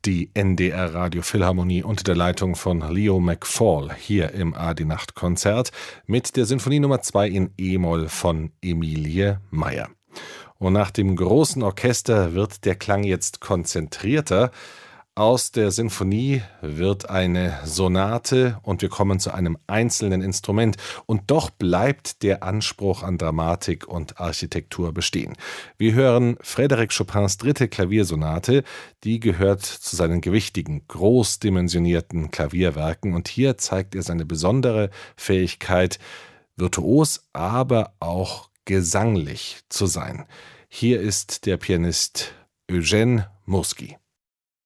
Die NDR Radio Philharmonie unter der Leitung von Leo McFall hier im AD-Nacht-Konzert mit der Sinfonie Nummer 2 in E-Moll von Emilie Meyer. Und nach dem großen Orchester wird der Klang jetzt konzentrierter. Aus der Sinfonie wird eine Sonate und wir kommen zu einem einzelnen Instrument. Und doch bleibt der Anspruch an Dramatik und Architektur bestehen. Wir hören Frédéric Chopins 3. Klaviersonate. Die gehört zu seinen gewichtigen, großdimensionierten Klavierwerken. Und hier zeigt er seine besondere Fähigkeit, virtuos, aber auch gesanglich zu sein. Hier ist der Pianist Eugène Murski.